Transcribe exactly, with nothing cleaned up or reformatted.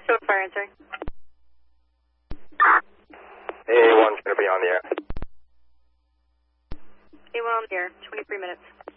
Short fire answer. A one, going to be on the air. A one on the air, twenty-three minutes.